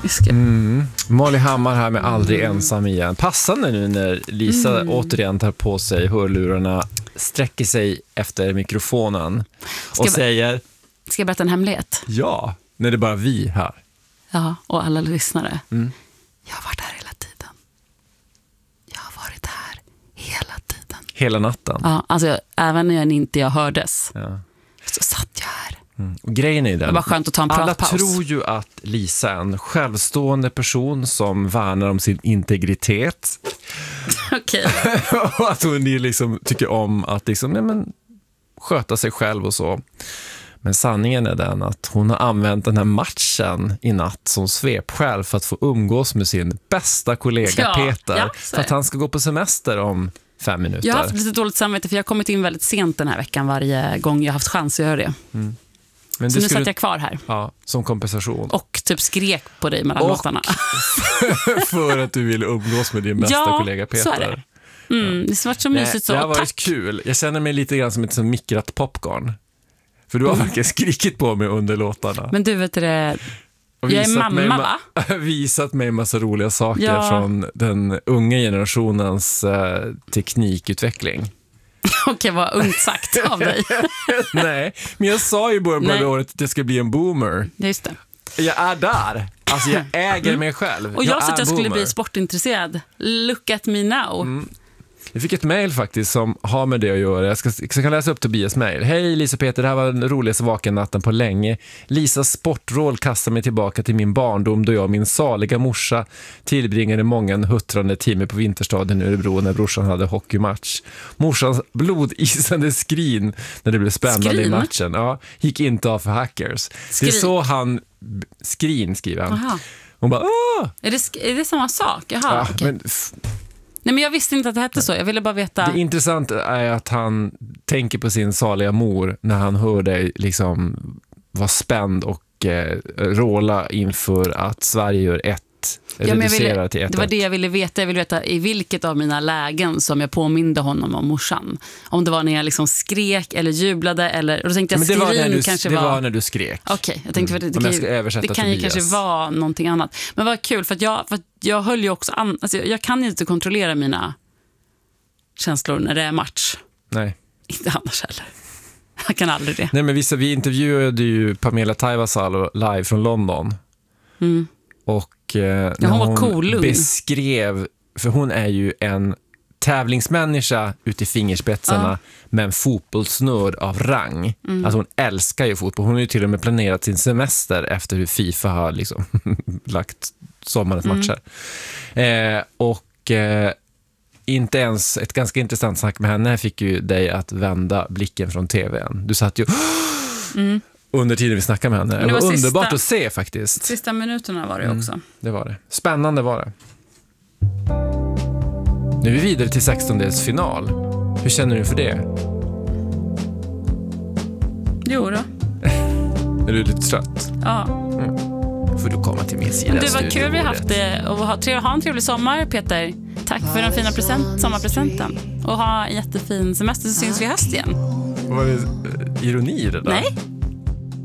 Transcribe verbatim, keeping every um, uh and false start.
Mm. Molly Hammar här med Aldrig ensam igen. Passande nu när Lisa mm. återigen tar på sig hörlurarna, sträcker sig efter mikrofonen och ska säger... Ska jag berätta en hemlighet? Ja, när det är bara vi här. Ja, och alla lyssnare. Mm. Jag har varit här hela tiden. Jag har varit här hela tiden. Hela natten? Ja, alltså även när jag inte jag hördes. Ja. Så satt jag här. Mm. Och grejen är den. Det var skönt att ta en pratpaus. Alla tror ju att Lisa är en självstående person som värnar om sin integritet. Okej. Och att hon liksom tycker om att liksom, nej men, sköta sig själv och så. Men sanningen är den att hon har använt den här matchen i natt som svepskäl för att få umgås med sin bästa kollega ja, Peter. Ja, för att han ska gå på semester om fem minuter. Jag har haft lite dåligt samvete för jag har kommit in väldigt sent den här veckan varje gång jag har haft chans att göra det. Mm. Men så nu skulle... satt jag kvar här. Ja, som kompensation. Och typ skrek på dig mellan och låtarna. för att du ville umgås med din bästa ja, kollega Peter. Så är det. Mm, ja. Det har varit så mysigt. Så. Det har varit Tack. kul. Jag känner mig lite grann som ett som mikrat popcorn. För du har mm. verkligen skrikit på mig under låtarna. Men du vet det, jag är mamma mig, va? Visat mig en massa roliga saker ja. från den unga generationens eh, teknikutveckling. Okej, vad ungt sagt av dig. Nej, men jag sa ju i början på det året att jag ska bli en boomer. Just det. Jag är där. Alltså jag äger mm. mig själv. Och jag, jag sa att jag boomer. skulle bli sportintresserad. Look at me now. Mm. Jag fick ett mejl faktiskt som har med det att göra. Jag ska, jag ska läsa upp Tobias mejl. Hej Lisa och Peter, det här var den roligaste vakennatten på länge. Lisas sportrål kastar mig tillbaka till min barndom då jag och min saliga morsa tillbringade många en huttrande timme på Vinterstaden i Örebro när brorsan hade hockeymatch. Morsans blodisande skrin när det blev spännande skrin? i matchen. Ja, gick inte av för hackers. Skrin. Det är så han... Skrin skriver han. Aha. Hon bara, åh! Är det, är det samma sak? Jaha, ja, okay. men... F- Nej, men jag visste inte att det hette så. Jag ville bara veta. Det intressanta är att han tänker på sin saliga mor när han hör dig liksom vara spänd och eh, råla inför att Sverige gör ett, ja, reducerar ville, till ett. Det var det jag ville veta. Jag ville veta i vilket av mina lägen som jag påminde honom om morsan. Om det var när jag liksom skrek eller jublade eller, och då tänkte jag men det skrin var när du, kanske det var... var när du skrek. Okej, okay, jag tänkte mm. för det, det, det kan, det kan ju kanske vara någonting annat. Men vad kul för att jag, för att jag höll ju också an, alltså jag, jag kan ju inte kontrollera mina känslor när det är match. Nej. Inte annars heller. Jag kan aldrig det. Nej, men vissa, vi intervjuade ju Pamela Taivasalo live från London. Mm. Och eh, när ja, hon, var hon cool, beskrev, för hon är ju en tävlingsmänniska ute i fingerspetsarna ja. med en fotbollsnörd av rang. Mm. Alltså hon älskar ju fotboll. Hon har ju till och med planerat sin semester efter hur FIFA har liksom lagt sommarens mm. matcher. Eh, och eh, inte ens ett ganska intressant snack med henne fick ju dig att vända blicken från tvn. Du satt ju mm. under tiden vi snackade med henne. Det var, det var sista, underbart att se faktiskt. Sista minuterna var det också. Mm, det var det. Spännande var det. Nu är vi vidare till sextondelsfinal. Hur känner du för det? Jo då. Är du lite trött? Ja. Mm. Får du komma till min sida. Det var kul vi haft det och ha, ha en trevlig sommar, Peter. Tack för den fina present, sommarpresenten. Och ha en jättefin semester så syns vi i höst igen. Var det ironi det där? Nej.